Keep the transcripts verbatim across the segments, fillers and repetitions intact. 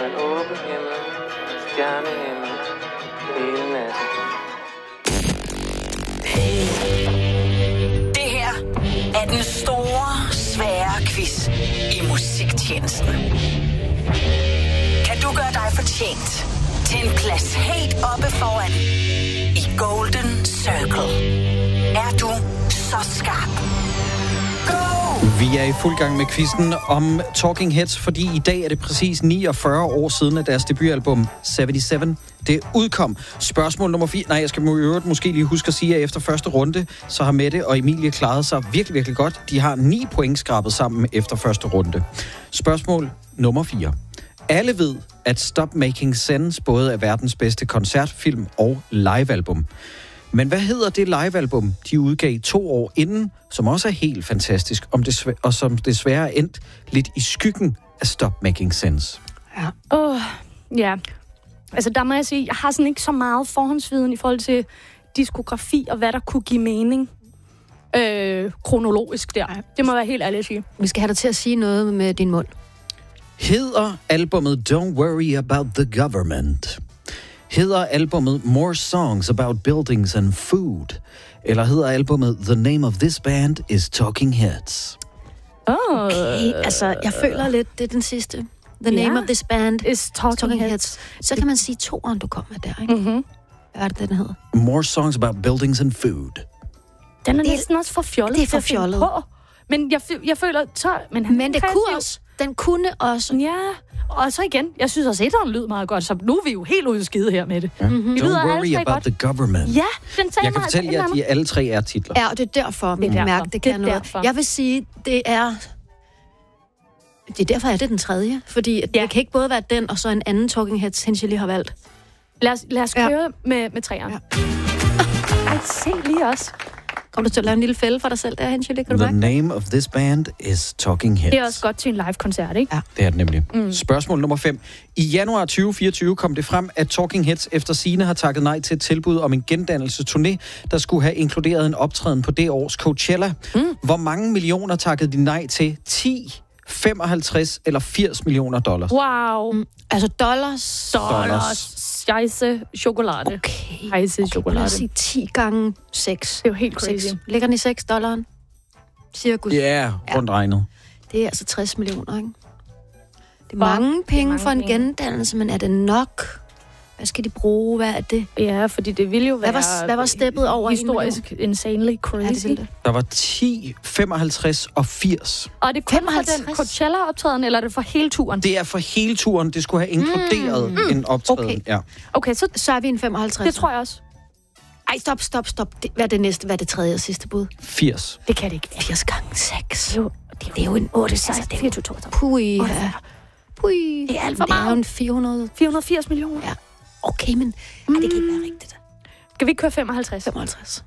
åben himmel, stjernehimmel, hele natten. Det her er den store, svære quiz i musiktjenesten. Kan du gøre dig fortjent til en plads helt oppe foran i Golden Circle? Er du så skarp? Go! Vi er i fuld gang med quizzen om Talking Heads, fordi i dag er det præcis niogfyrre år siden, at deres debutalbum syvoghalvfems det udkom. Spørgsmål nummer fire. Nej, jeg skal i øvrigt måske lige huske at sige, at efter første runde, så har Mette og Emilie klaret sig virkelig, virkelig godt. De har ni point skrabet sammen efter første runde. Spørgsmål nummer fire. Alle ved, at Stop Making Sense både er verdens bedste koncertfilm og livealbum. Men hvad hedder det livealbum, de udgav to år inden, som også er helt fantastisk, om det, og som desværre er endt lidt i skyggen af Stop Making Sense? Ja. Åh, oh, ja. Altså, der må jeg sige, jeg har sådan ikke så meget forhåndsviden i forhold til diskografi og hvad der kunne give mening øh, kronologisk der. Det må være helt ærligt at sige. Vi skal have dig til at sige noget med din mund. Hedder albummet Don't Worry About the Government? Hedder albummet More Songs About Buildings and Food? Eller hedder albummet The Name of This Band is Talking Heads? Oh. Okay, altså, jeg føler lidt, det er den sidste. The Name yeah. of This Band is Talking, talking heads. heads. Så kan man sige toeren, du kom med der, ikke? Mm-hmm. Hvad er det, den hedder? More Songs About Buildings and Food. Den er det, næsten også for fjollet. Det er for fjollet. Men jeg, jeg føler... Så, men men det kunne også. Den kunne også. Ja, og så igen, jeg synes også, at etteren lyder meget godt, så nu er vi jo helt ude skide her med det. Ja. Mm-hmm. Don't worry about godt. The government. Ja, den jeg kan fortælle jer, at de alle tre er titler. Ja, og det er derfor, vi kan mærke, det kan det noget. Derfor. Jeg vil sige, det er... Det er derfor, er det den tredje. Fordi ja. Det kan ikke både være den, og så en anden Talking Heads, hende jeg lige har valgt. Lad os, lad os køre ja. med, med træerne. Ja. Ej, se lige også. Kom du til at lave en lille fælde for dig selv der, Hensel? Kan du The name of this band is Talking Heads. Det er også godt til en live-koncert, ikke? Ja, det er det nemlig. Mm. Spørgsmål nummer fem. I januar tyve fireogtyve kom det frem, at Talking Heads efter sigende har takket nej til et tilbud om en gendannelseturné, der skulle have inkluderet en optræden på det års Coachella. Mm. Hvor mange millioner takkede de nej til? ti, femoghalvtreds eller firs millioner dollars? Wow. Mm. Altså dollars? Dollars. Scheisse chokolade. Okay. Scheisse chokolade. Okay, sige ti gange seks. Det er jo helt crazy. Ligger den i seks dollar? Cirkus. Ja, yeah, rundt regnet. Det er altså tres millioner, ikke? Det er mange penge mange for en penge. Gendannelse, men er det nok? Hvad skal de bruge? Hvad er det? Ja, fordi det ville jo være... Hvad var, hvad var steppet over? Historisk insanely crazy. Ja, det der var ti, femoghalvtreds og firs. Og er det kun for den Coachella-optræden, eller er det for hele turen? Det er for hele turen. Det skulle have inkluderet mm. en optræden. Okay, ja. Okay så, så er vi en femoghalvtreds. Det tror jeg også. Ej, stop, stop, stop. Det, hvad er det næste? Hvad er det tredje og sidste bud? firs. Det kan det ikke være. firs gange seks. Jo, det er jo en otte, seksten, fireogtyve, toogtredive. Pui, ja. Pui. Det er alt for meget. Det er jo en fire hundrede. fire hundrede og firs millioner. Ja. Okay, men mm. ej, det kan ikke være rigtigt. Skal vi ikke køre femoghalvtreds? femoghalvtreds.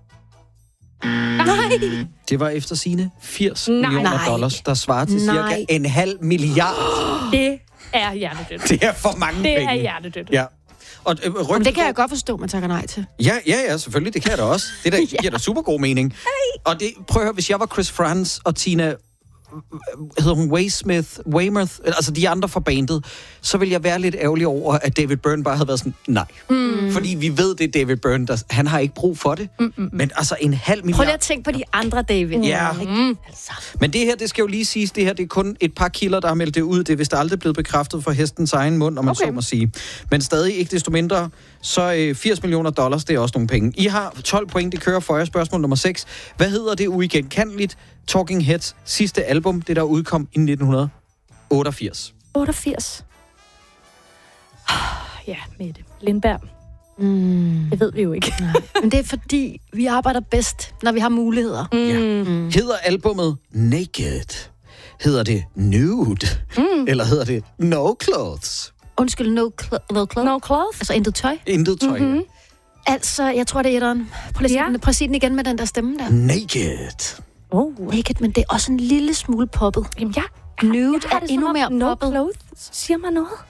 Nej. Det var efter sine firs Nej. millioner Nej. dollars, der svarer til Nej. cirka en halv milliard. Det er hjertedødt. Det er for mange det penge. Det er hjertedødt. Ja. Og, øh, rygte, men det kan jeg godt forstå, man takker nej til. Ja, ja, ja, selvfølgelig. Det kan jeg da også. Det der, giver da super god mening. Hey. Og det, prøv at høre, hvis jeg var Chris Frantz og Tina... hedder hun Waysmith, Weymouth, altså de andre fra bandet, så vil jeg være lidt ærgerlig over, at David Byrne bare havde været sådan, nej. Mm. Fordi vi ved, det er David Byrne, der, han har ikke brug for det. Mm-mm. Men altså en halv milliard... Prøv lige at tænke på de andre, David. Ja. Mm. Altså. Men det her, det skal jo lige siges, det her, det er kun et par kilder, der har meldt det ud. Det er vist aldrig blevet bekræftet for hestens egen mund, om man okay. så må sige. Men stadig ikke desto mindre, så øh, firs millioner dollars, det er også nogle penge. I har tolv point, det kører for jer. Spørgsmål nummer seks. Hvad hedder det uigenkendeligt Talking Heads sidste album, det der udkom i nitten otteogfirs? otteogfirs. Ja, Mette Lindberg. Mm. Det ved vi jo ikke. Nej. Men det er fordi, vi arbejder bedst, når vi har muligheder. Mm. Ja. Mm. Hedder albummet Naked? Hedder det Nude? Mm. Eller hedder det No Clothes? Undskyld, no, cl- no clothes? No clothes? Altså intet tøj? Intet tøj, mm-hmm. Altså, jeg tror, det er etteren. Prøv lige ja. at sige den igen med den der stemme der. Naked. Oh. Naked, men det er også en lille smule poppet. Jamen, jeg, Nude jeg har er det endnu som mere no poppet. Clothes siger mig noget.